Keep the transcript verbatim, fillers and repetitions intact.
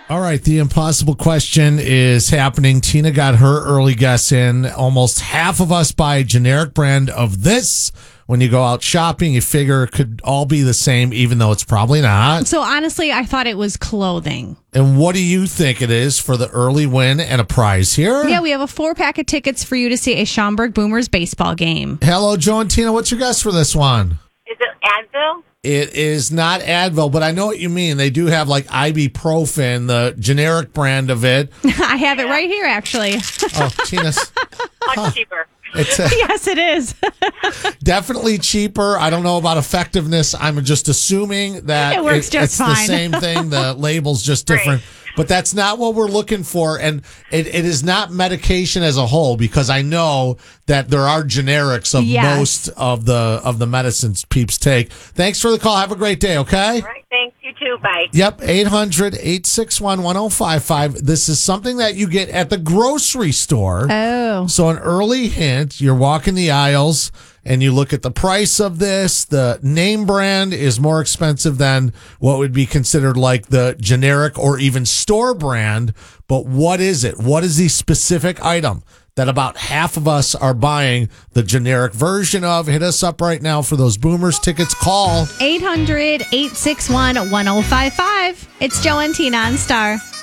All right, the impossible question is happening. Tina got her early guess in. Almost half of us buy a generic brand of this. When you go out shopping, you figure it could all be the same, even though it's probably not. So honestly, I thought it was clothing. And what do you think it is for the early win and a prize here? Yeah, we have a four pack of tickets for you to see a Schaumburg Boomers baseball game. Hello, Joe and Tina. What's your guess for this one? Is it Advil? It is not Advil, but I know what you mean. They do have like ibuprofen, the generic brand of it. I have it right here, actually. Oh, Tina's. Much Huh. cheaper. It's uh, Yes, it is. definitely cheaper. I don't know about effectiveness. I'm just assuming that It works just it's fine. the same thing. The label's just different. Right. But that's not what we're looking for. And it, it is not medication as a whole, because I know that there are generics of Yes. most of the of the medicines peeps take. Thanks for the call. Have a great day, okay? All right. Thanks. You too. Bye. Yep, eight hundred, eight six one, one oh five five. This is something that you get at the grocery store. Oh. So an early hint, you're walking the aisles and you look at the price of this. The name brand is more expensive than what would be considered like the generic or even store brand. But what is it? What is the specific item that about half of us are buying the generic version of? Hit us up right now for those Boomers tickets. Call eight hundred, eight six one, one oh five five. It's Joe and Tina on Star.